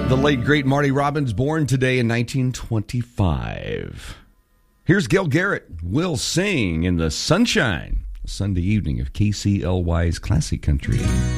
The late, great Marty Robbins, born today in 1925. Here's Gil Garrett, Will Sing in the Sunshine, Sunday evening of KCLY's Classic Country.